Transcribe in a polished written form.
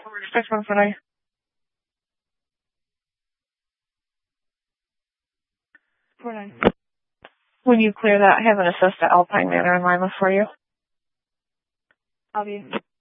619. When you clear that, have an assist at Alpine Manor in Lima for you. Love you.